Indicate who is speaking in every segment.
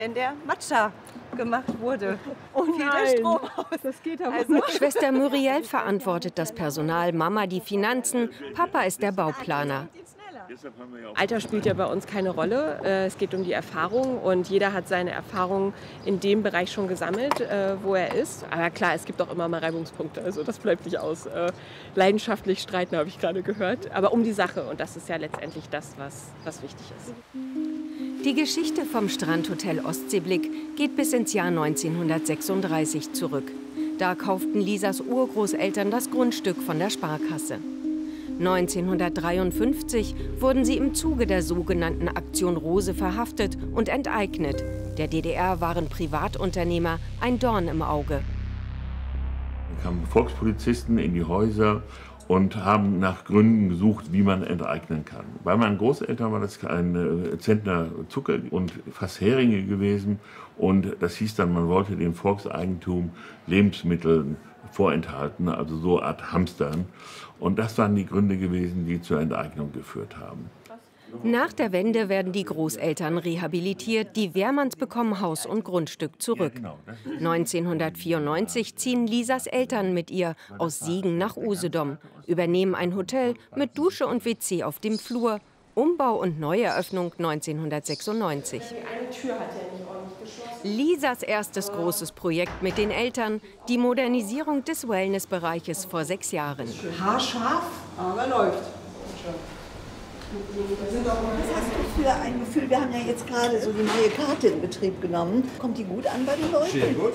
Speaker 1: in der Matcha gemacht wurde. Und fiel der Strom aus.
Speaker 2: Das geht aber
Speaker 3: Also, Schwester Muriel verantwortet das Personal, Mama die Finanzen, Papa ist der Bauplaner.
Speaker 2: Alter spielt ja bei uns keine Rolle. Es geht um die Erfahrung und jeder hat seine Erfahrung in dem Bereich schon gesammelt, wo er ist. Aber klar, es gibt auch immer mal Reibungspunkte, also das bleibt nicht aus. Leidenschaftlich streiten, habe ich gerade gehört, aber um die Sache und das ist ja letztendlich das, was wichtig ist.
Speaker 3: Die Geschichte vom Strandhotel Ostseeblick geht bis ins Jahr 1936 zurück. Da kauften Lisas Urgroßeltern das Grundstück von der Sparkasse. 1953 wurden sie im Zuge der sogenannten Aktion Rose verhaftet und enteignet. Der DDR waren Privatunternehmer ein Dorn im Auge.
Speaker 4: Da kamen Volkspolizisten in die Häuser und haben nach Gründen gesucht, wie man enteignen kann. Bei meinen Großeltern war das ein Zentner Zucker und fast Heringe gewesen. Und das hieß dann, man wollte dem Volkseigentum Lebensmittel vorenthalten, also so eine Art Hamstern. Und das waren die Gründe gewesen, die zur Enteignung geführt haben.
Speaker 3: Nach der Wende werden die Großeltern rehabilitiert, die Wehrmanns bekommen Haus und Grundstück zurück. 1994 ziehen Lisas Eltern mit ihr aus Siegen nach Usedom, übernehmen ein Hotel mit Dusche und WC auf dem Flur, Umbau und Neueröffnung 1996. Lisas erstes großes Projekt mit den Eltern, die Modernisierung des Wellnessbereiches vor 6 Jahren.
Speaker 1: Haarscharf, aber läuft.
Speaker 5: Was hast du für ein Gefühl? Wir haben ja jetzt gerade so die neue Karte in Betrieb genommen. Kommt die gut an bei den Leuten?
Speaker 6: Sehr gut.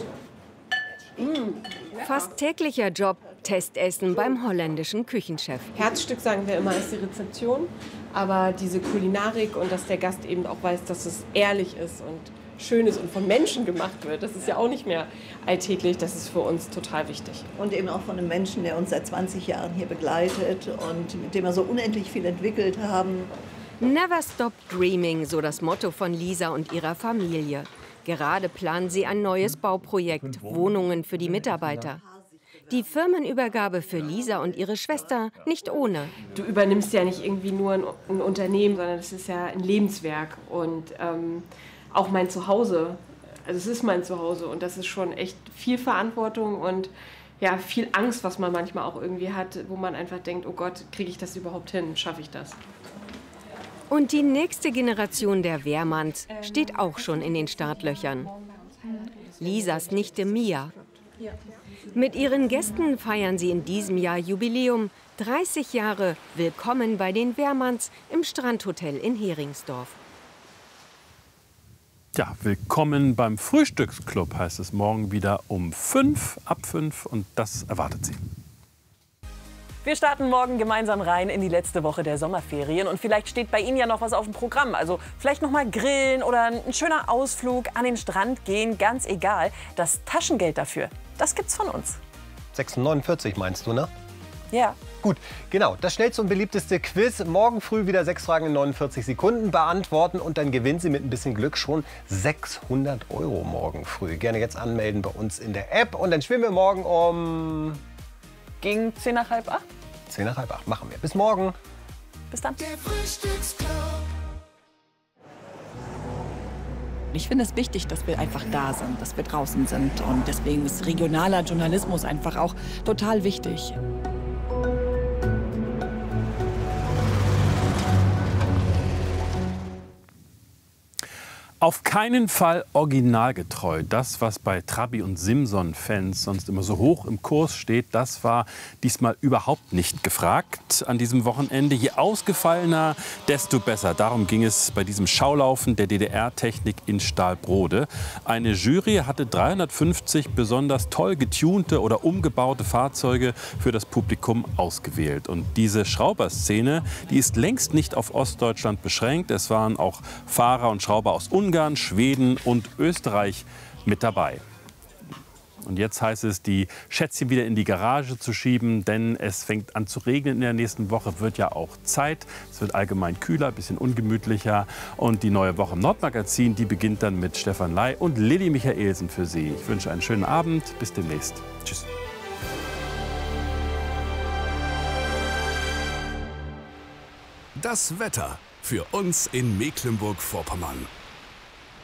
Speaker 3: Fast täglicher Job, Testessen beim holländischen Küchenchef.
Speaker 2: Herzstück, sagen wir immer, ist die Rezeption. Aber diese Kulinarik und dass der Gast eben auch weiß, dass es ehrlich ist und schön ist und von Menschen gemacht wird, das ist ja auch nicht mehr alltäglich. Das ist für uns total wichtig.
Speaker 5: Und eben auch von einem Menschen, der uns seit 20 Jahren hier begleitet und mit dem wir so unendlich viel entwickelt haben.
Speaker 3: Never stop dreaming, so das Motto von Lisa und ihrer Familie. Gerade planen sie ein neues Bauprojekt, Wohnungen für die Mitarbeiter. Die Firmenübergabe für Lisa und ihre Schwester nicht ohne.
Speaker 2: Du übernimmst ja nicht irgendwie nur ein Unternehmen, sondern es ist ja ein Lebenswerk und auch mein Zuhause. Also es ist mein Zuhause und das ist schon echt viel Verantwortung und ja, viel Angst, was man manchmal auch irgendwie hat, wo man einfach denkt, oh Gott, kriege ich das überhaupt hin, schaffe ich das?
Speaker 3: Und die nächste Generation der Wehrmanns steht auch schon in den Startlöchern. Lisas Nichte Mia. Mit ihren Gästen feiern sie in diesem Jahr Jubiläum. 30 Jahre Willkommen bei den Wehrmanns im Strandhotel in Heringsdorf.
Speaker 7: Ja, willkommen beim Frühstücksclub, heißt es morgen wieder um 5, ab 5 und das erwartet Sie.
Speaker 8: Wir starten morgen gemeinsam rein in die letzte Woche der Sommerferien und vielleicht steht bei Ihnen ja noch was auf dem Programm. Also vielleicht noch mal grillen oder ein schöner Ausflug an den Strand gehen, ganz egal. Das Taschengeld dafür, das gibt's von uns.
Speaker 6: 6,49 meinst du, ne?
Speaker 8: Ja.
Speaker 6: Gut, genau. Das schnellste und beliebteste Quiz. Morgen früh wieder 6 Fragen in 49 Sekunden beantworten und dann gewinnen Sie mit ein bisschen Glück schon 600 € morgen früh. Gerne jetzt anmelden bei uns in der App und dann spielen wir morgen um...
Speaker 8: Gegen 7:50?
Speaker 6: 7:50 machen wir. Bis morgen.
Speaker 8: Bis dann.
Speaker 9: Der Frühstücksclub.
Speaker 10: Ich finde es wichtig, dass wir einfach da sind, dass wir draußen sind. Und deswegen ist regionaler Journalismus einfach auch total wichtig.
Speaker 7: Auf keinen Fall originalgetreu. Das, was bei Trabi und Simson-Fans sonst immer so hoch im Kurs steht, das war diesmal überhaupt nicht gefragt an diesem Wochenende. Je ausgefallener, desto besser. Darum ging es bei diesem Schaulaufen der DDR-Technik in Stahlbrode. Eine Jury hatte 350 besonders toll getunte oder umgebaute Fahrzeuge für das Publikum ausgewählt. Und diese Schrauberszene, die ist längst nicht auf Ostdeutschland beschränkt. Es waren auch Fahrer und Schrauber aus Ungarn, Schweden und Österreich mit dabei. Und jetzt heißt es, die Schätzchen wieder in die Garage zu schieben, denn es fängt an zu regnen in der nächsten Woche, wird ja auch Zeit. Es wird allgemein kühler, ein bisschen ungemütlicher. Und die neue Woche im Nordmagazin, die beginnt dann mit Stefan Ley und Lilly Michaelsen für Sie. Ich wünsche einen schönen Abend, bis demnächst. Tschüss.
Speaker 9: Das Wetter für uns in Mecklenburg-Vorpommern.